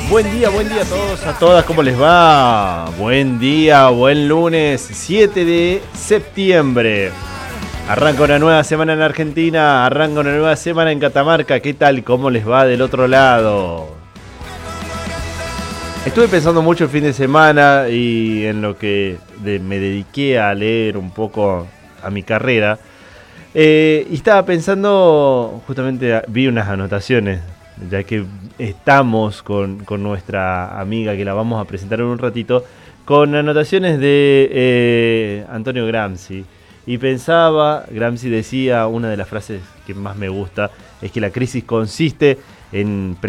Buen día a todos, a todas, ¿cómo les va? Buen día, buen lunes, 7 de septiembre. Arranca una nueva semana en Argentina, arranca una nueva semana en Catamarca. ¿Qué tal? ¿Cómo les va del otro lado? Estuve pensando mucho el fin de semana y en lo que me dediqué a leer un poco a mi carrera. Y estaba pensando, justamente vi unas anotaciones, ya que estamos con nuestra amiga que la vamos a presentar en un ratito, con anotaciones de Antonio Gramsci. Y pensaba, Gramsci decía, una de las frases que más me gusta, es que la crisis consiste en